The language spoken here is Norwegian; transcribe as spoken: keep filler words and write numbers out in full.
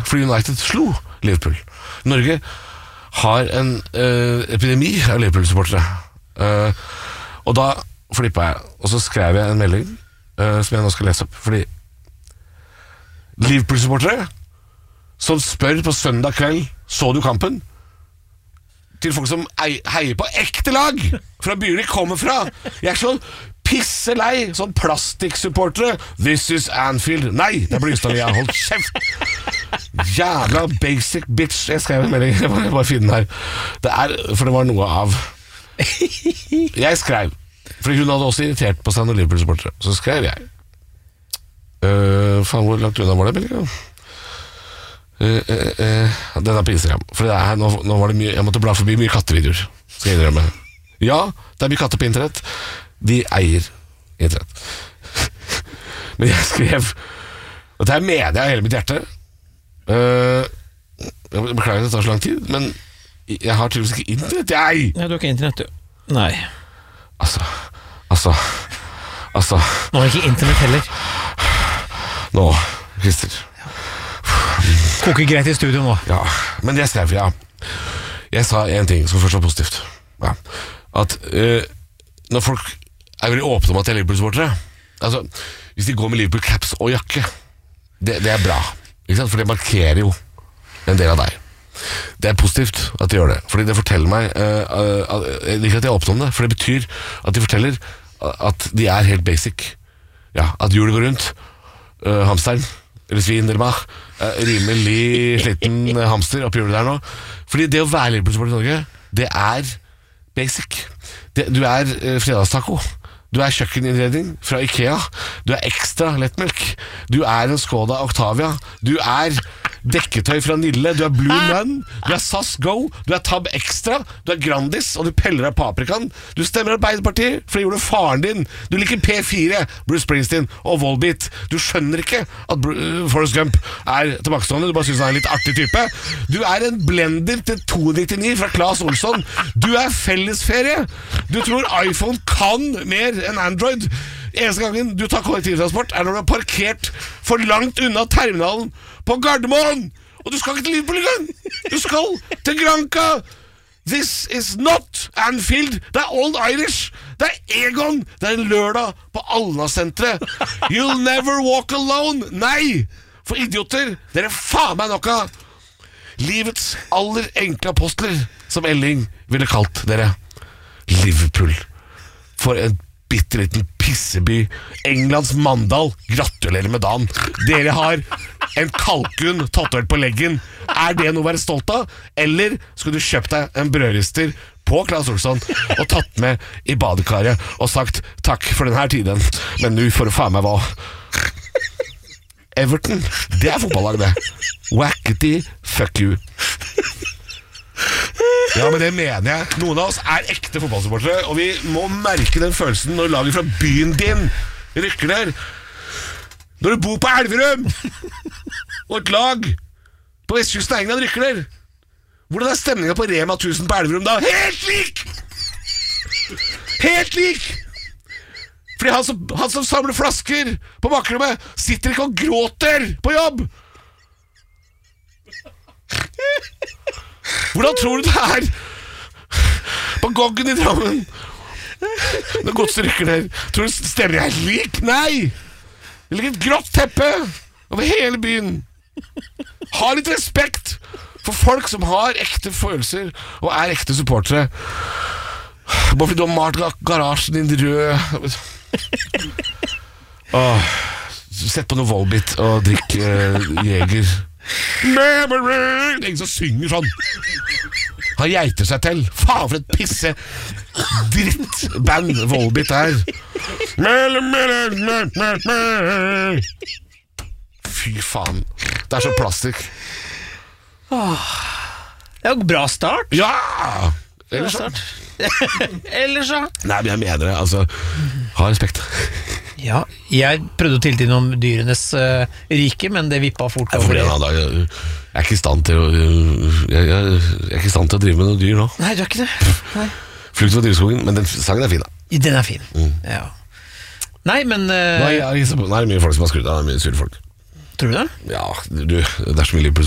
fordi United slo Liverpool. Norge har en uh, epidemi av Liverpool-supportere. Uh, og da flippet jeg, og så skrev jeg en melding uh, som jeg nå skal lese opp, fordi Liverpool-supportere som spør på søndag kveld, så du kampen? Til folk som heier på ekte lag fra byer de kommer fra. Jeg er så pisselei sånn plastikksupportere. This is Anfield. Nei, det er Blystadlia. Hold kjeft. Jævla basic bitch. Jeg skrev en melding. Jeg må bare finne den her. Det er, for det var noe av Jeg skrev, for hun hadde også irritert på seg noen Liverpool-supportere. Så skrev jeg uh, Faen, hvor langt unna var det, Belgia? Uh, uh, uh, den er på Instagram. For det er, nå, nå var det mye, jeg måtte bla forbi mye kattevideoer. Skal jeg innrømme. Ja, det er mye katter på internett. De eier internett. Men jeg skrev, og det her mener jeg av hele mitt hjerte. uh, Jeg beklager at det tar så lang tid, men jeg har tydeligvis ikke internett. Jeg Ja, du har ikke internett, du. Nei. Altså Altså Altså Nå har ikke internett heller. Nå, Christer, koker greit i studio nå. Ja, men jeg skrev, ja Jeg sa en ting som først var positivt, ja. At uh, når folk er veldig åpne om at de er Liverpool-supportere, altså, hvis de går med Liverpool-caps og jakke, det, det er bra, ikke sant? For det markerer jo en del av deg. Det er positivt at de gjør det, fordi det forteller meg uh, uh, uh, ikke at de er åpne om det, for det betyr at de forteller at de er helt basic. Ja, at hjulet går rundt, uh, hamsteren eller svin eller mach, uh, rimelig slitten uh, hamster oppi hjulet der nå. Fordi det å være Liverpool-supporter i Norge, det er basic. Det, du er uh, fredagstaco. Du er kjøkkeninnredning fra Ikea. Du er ekstra lettmelk. Du er en Skoda Octavia. Du er dekketøy fra Nille. Du er Blue Nun. Du er S A S Go. Du er Tab Extra. Du er Grandis, og du peller av paprikaen. Du stemmer Arbeiderpartiet, for det gjorde faren din. Du liker P fire, Bruce Springsteen og Volbeat. Du skjønner ikke at uh, Forrest Gump er tilbakestående. Du bare synes han er en litt artig type. Du er en blender til to nittini fra Claes Olsson. Du er fellesferie. Du tror iPhone kan mer enn Android. Eneste gangen du tar kollektivtransport er når du har parkert for langt unna terminalen på Gardermoen. Og du skal ikke til Liverpool engang. Du skal til Granca. This is not Anfield. Det er Old Irish. Det er Egon. Det er en lørdag på Alna-senteret. You'll never walk alone. Nei, for idioter, dere faen meg nok av livets aller enkle apostler, som Elling ville kalt dere. Liverpool. For en bitte liten pisseby. Englands Mandal. Gratulerer med dagen. Dere har en kalkun tatovert på leggen. Er det noe å være stolt av? Eller skulle du kjøpt deg en brødrister på Claes Olsson og tatt med i badekaret og sagt takk for denne tiden, men nå får du faen meg hva? Everton, det er fotballag, det. Wackety, fuck you. Ja, men det mener jeg. Noen av oss er ekte fotballsupportere, og vi må merke den følelsen når laget fra byen din rykker der. Når du bor på Elverum og et lag på vestkysten av England rykker der. Hvordan er stemningen på Rema tusen på Elverum da? Helt lik! Helt lik! Fordi han som, han som samler flasker på bakrommet sitter ikke og gråter på jobb. Hvordan tror du det er på Goggen i Drammen når godset rykker der? Tror du stemningen er lik? Nei! Det ligger et grått teppe over hele byen. Ha litt respekt for folk som har ekte følelser og er ekte supportere. Bare fordi du har malt garasjen din rød. Åh, sett på noe Volbeat og drikk uh, Jeger. Det er ingen som synger sånn. Han geiter seg til. Faen for et pisse drittband Volbeat er. Fy faen. Det er så plastikk. Det er jo bra start. Ja. Ellers så Ellers så Nei, men jeg mener det, altså. Ha respekt. Ja, jeg prøvde å tilti noe om dyrenes uh, rike, men det vippet fort over. Jeg, jeg, jeg, jeg er ikke i stand til å jeg, jeg, jeg er ikke i stand til å drive med noen dyr nå. Nei, du er ikke det. Nei. Flukt fra dyreskogen, men den sangen er fin da. Den er fin, mm. Ja. Nei, men uh, Nei, jeg, nå er det mye folk som har skrudd av. Det er mye sure folk. Tror du det? Ja, du, det er så mye liv